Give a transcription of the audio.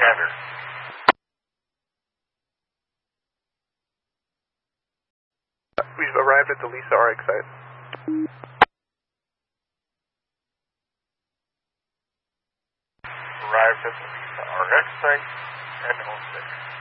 Gander. We've arrived at the Lisa RX site. Arrived at the Lisa RX site, 10:06.